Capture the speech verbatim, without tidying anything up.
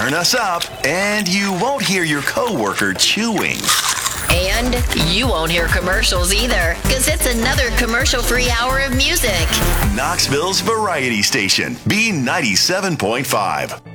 turn us up, and you won't hear your coworker chewing. And you won't hear commercials either, because it's another commercial-free hour of music. Knoxville's Variety Station, B ninety-seven point five.